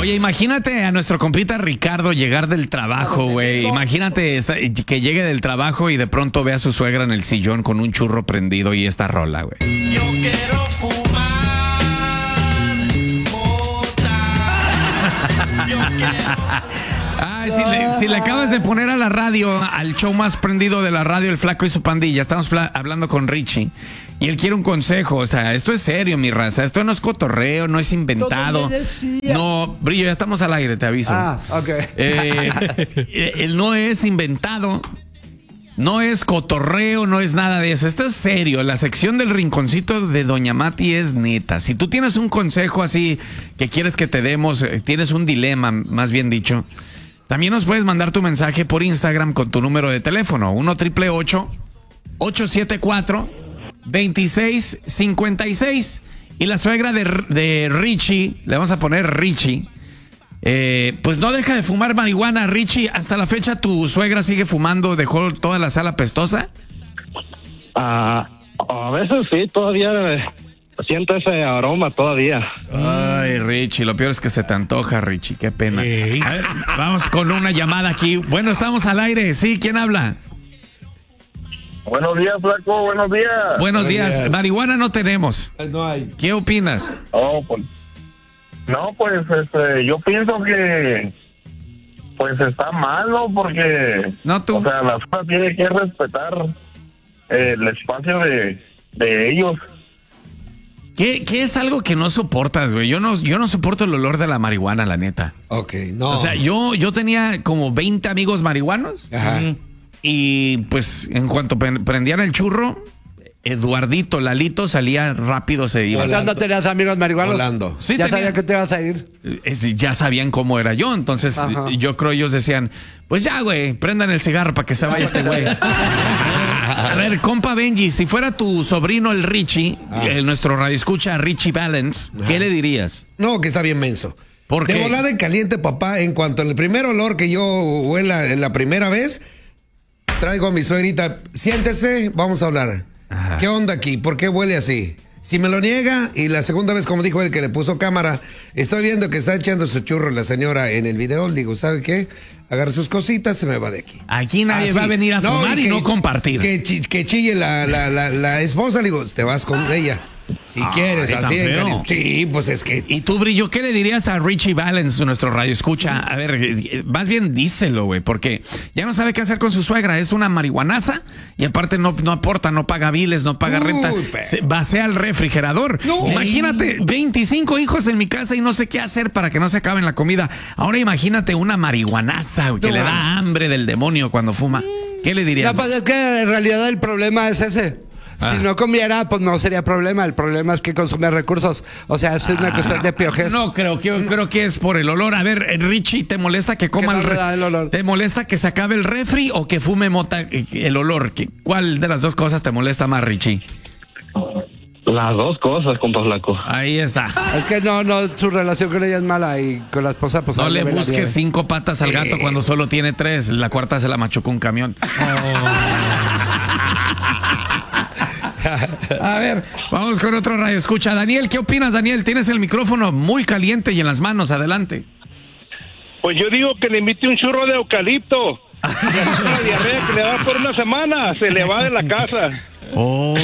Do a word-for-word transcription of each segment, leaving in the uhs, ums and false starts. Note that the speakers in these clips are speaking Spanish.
Oye, imagínate a nuestro compita Ricardo llegar del trabajo, güey. Imagínate esta, que llegue del trabajo y de pronto ve a su suegra en el sillón con un churro prendido y esta rola, güey. Yo quiero fumar mota. Yo quiero... Ay, si le, si le acabas de poner a la radio, al show más prendido de la radio, El Flaco y su Pandilla, estamos hablando con Richie y él quiere un consejo. O sea, esto es serio, mi raza. Esto no es cotorreo, no es inventado. No, Brillo, ya estamos al aire, te aviso. Ah, ok. Eh, él no es inventado, no es cotorreo, no es nada de eso. Esto es serio. La sección del rinconcito de Doña Mati es neta. Si tú tienes un consejo así que quieres que te demos, tienes un dilema, más bien dicho, también nos puedes mandar tu mensaje por Instagram con tu número de teléfono, uno triple ocho, ocho siete cuatro, dos seis cinco seis. Y la suegra de, de Richie, le vamos a poner Richie, eh, pues no deja de fumar marihuana. Richie, hasta la fecha tu suegra sigue fumando, dejó toda la sala pestosa. Ah, a veces sí, todavía siento ese aroma todavía. Ay, Richie, lo peor es que se te antoja, Richie, qué pena. A ver, vamos con una llamada aquí. Bueno, estamos al aire, sí, ¿quién habla? Buenos días, Flaco, buenos días. Buenos, buenos días. días, marihuana no tenemos. No hay. ¿Qué opinas? Oh, pues, no, pues este, yo pienso que pues está mal, ¿no? Porque no, tú. O sea, la zona tiene que respetar el espacio de, de ellos. ¿Qué, ¿Qué es algo que no soportas, güey? Yo no, yo no soporto el olor de la marihuana, la neta. Ok, no. O sea, yo, yo tenía como veinte amigos marihuanos. Ajá. Y pues en cuanto prendían el churro, Eduardito, Lalito salía rápido, se iba. ¿Cuándo tenías amigos marihuanos? Volando. Sí, ya tenía, sabía que te ibas a ir. Es, ya sabían cómo era yo, entonces Ajá. yo creo ellos decían, pues ya, güey, prendan el cigarro para que se vaya este güey. A ver, compa Benji, si fuera tu sobrino el Richie, ah. el, nuestro radioescucha Richie Valens, ah. ¿qué le dirías? No, que está bien menso. ¿Por qué? De volada en caliente, papá, en cuanto al primer olor que yo huela en la primera vez, traigo a mi suegrita, siéntese, vamos a hablar. Ajá. ¿Qué onda aquí? ¿Por qué huele así? Si me lo niega, y la segunda vez, como dijo él, que le puso cámara, estoy viendo que está echando su churro la señora en el video, le digo, ¿sabe qué? Agarra sus cositas, se me va de aquí. Aquí nadie así va a venir a no, fumar y, que, y no compartir. Que, chi, que chille la, la, la, la esposa, le digo, te vas con ella. Si ah, quieres, así. En sí, pues es que... ¿Y tú, Brillo, qué le dirías a Richie Valens, nuestro radio escucha? A ver, más bien díselo, güey, porque ya no sabe qué hacer con su suegra. Es una marihuanaza y aparte no, no aporta, no paga biles, no paga Uy, renta. Se vacía el refrigerador. No. Imagínate, veinticinco hijos en mi casa y no sé qué hacer para que no se acaben la comida. Ahora imagínate una marihuanaza, güey, que no. le da hambre del demonio cuando fuma. ¿Qué le dirías? No, pues es que en realidad el problema es ese. Ah. Si no comiera, pues no sería problema. El problema es que consume recursos. O sea, es una ah, cuestión de piojez. No, creo que, creo que es por el olor. A ver, Richie, ¿te molesta que coma que no el, re el olor? ¿Te molesta que se acabe el refri o que fume mota el olor? ¿Cuál de las dos cosas te molesta más, Richie? Las dos cosas, compa Flaco. Ahí está. Es que no, no, su relación con ella es mala y con la esposa, pues... No le busques cinco patas al gato eh. cuando solo tiene tres. La cuarta se la machucó un camión. Oh. A ver, vamos con otro radio escucha. Daniel, ¿qué opinas, Daniel? Tienes el micrófono muy caliente y en las manos, adelante. Pues yo digo que le invite un churro de eucalipto. La diarrea que le da por una semana, se le va de la casa. Oh,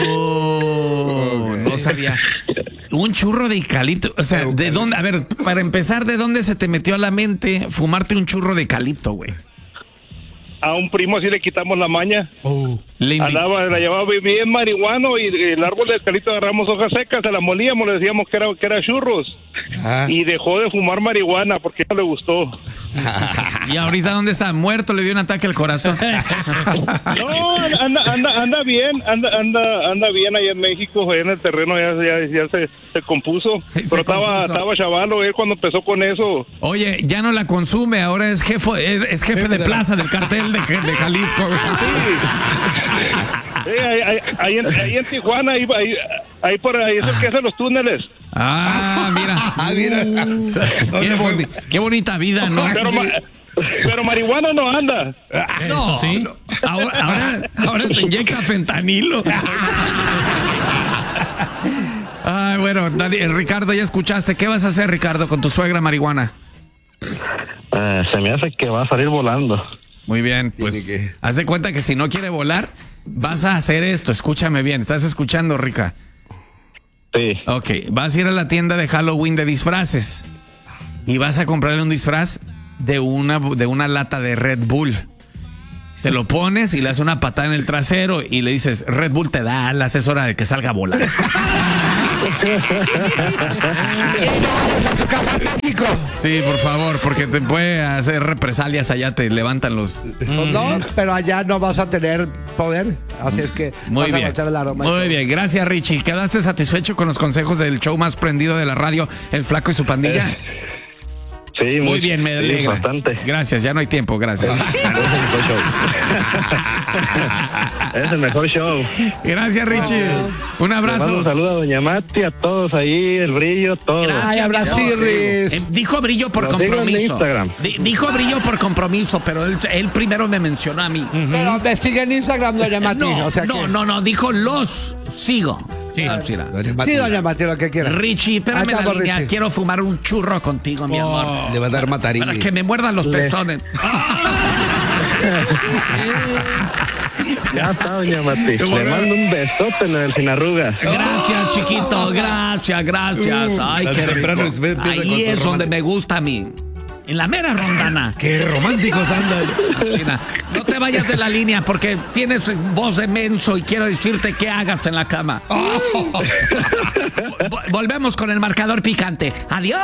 no sabía. Un churro de eucalipto. O sea, ¿de dónde? A ver, para empezar, ¿de dónde se te metió a la mente fumarte un churro de eucalipto, güey? A un primo así le quitamos la maña. Oh, Andaba, la llevaba bien marihuano y el árbol de eucalipto agarramos hojas secas, se la molíamos, le decíamos que era, que era churros. Ah. Y dejó de fumar marihuana porque no le gustó. ¿Y ahorita dónde está? ¿Muerto? ¿Le dio un ataque al corazón? No, anda, anda, anda bien, anda, anda, anda bien allá en México, allá en el terreno ya, ya, ya se, se compuso. Sí, pero se estaba, compuso. estaba chavalo él cuando empezó con eso. Oye, ya no la consume, ahora es jefe, es, es jefe, jefe de, de plaza la... del cartel de, de Jalisco. Sí. Sí, ahí, ahí, ahí, en, ahí en Tijuana, ahí, ahí, ahí por ahí es el que hace los túneles. Ah, mira. Ah, mira. Uh, qué, boni qué bonita vida, ¿no? Pero, sí. pero marihuana no anda. No, sí. No. Ahora, ahora, ahora se inyecta fentanilo. Ay, Ah, bueno, Dani, Ricardo, ya escuchaste. ¿Qué vas a hacer, Ricardo, con tu suegra marihuana? Eh, se me hace que va a salir volando. Muy bien, pues haz de cuenta que si no quiere volar, vas a hacer esto. Escúchame bien, ¿estás escuchando, Rica? Sí. Ok, vas a ir a la tienda de Halloween de disfraces y vas a comprarle un disfraz de una, de una lata de Red Bull. Se lo pones y le haces una patada en el trasero y le dices, Red Bull te da, la es hora de que salga a volar. Sí, por favor, porque te puede hacer represalias allá, te levantan los... Pues no, pero allá no vas a tener poder, así es que Muy vas bien, a meter el aroma. muy bien, gracias Richie. ¿Quedaste satisfecho con los consejos del show más prendido de la radio, El Flaco y su pandilla? Eh. Sí, muy, Muy bien, me sí, alegra. bastante. Gracias, ya no hay tiempo, gracias. Es el mejor show. Gracias, Richie. Un Le mando abrazo. un saludo a Doña Mati, a todos ahí, el brillo, todo. Ay, abrazo, Riz. Eh, dijo brillo por Lo sigo en compromiso. Instagram. Di- dijo brillo por compromiso, pero él, él primero me mencionó a mí. Pero me sigue en Instagram, doña Mati. No, o sea no, que... no, no, dijo los sigo. Sí, Doña Mati. Sí, doña Mati, lo que quiera. Richie, espérame en la Acabo, línea. Richie. Quiero fumar un churro contigo, mi amor. Le va a dar matarile. Para que me muerdan los pezones. Ya está, Doña Mati. Le mando un besote en el sin arrugas. Gracias, chiquito. Gracias, gracias. Ay, Tan qué temprano rico. empieza con Ahí su es donde romántico. me gusta a mí. En la mera rondana. Qué románticos andan. China. No te vayas de la línea porque tienes voz de menso y quiero decirte qué hagas en la cama. Vo- Volvemos con el marcador picante. Adiós.